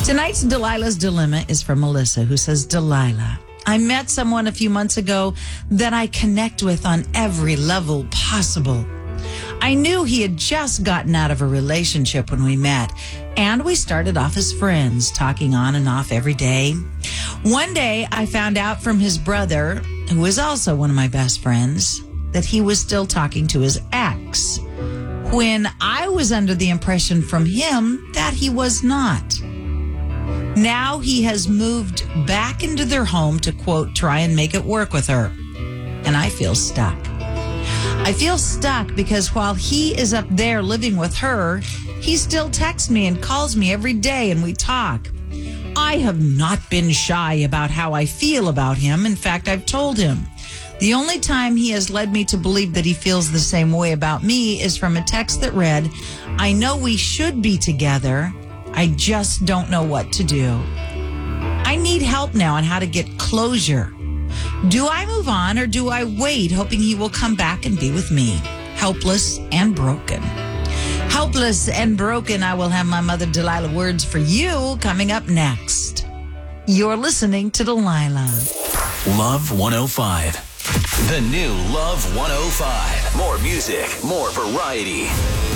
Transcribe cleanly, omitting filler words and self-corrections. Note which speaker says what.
Speaker 1: Tonight's Delilah's Dilemma is from Melissa, who says, Delilah, I met someone a few months ago that I connect with on every level possible. I knew he had just gotten out of a relationship when we met, and we started off as friends, talking on and off every day. One day, I found out from his brother, who is also one of my best friends, that he was still talking to his ex, when I was under the impression from him that he was not. Now he has moved back into their home to, quote, try and make it work with her. And I feel stuck. I feel stuck because while he is up there living with her, he still texts me and calls me every day and we talk. I have not been shy about how I feel about him. In fact, I've told him. The only time he has led me to believe that he feels the same way about me is from a text that read, I know we should be together. I just don't know what to do. I need help now on how to get closure. Do I move on or do I wait, hoping he will come back and be with me? Helpless and broken. Helpless and broken, I will have my mother Delilah words for you coming up next. You're listening to Delilah.
Speaker 2: Love 105. The new Love 105. More music, more variety.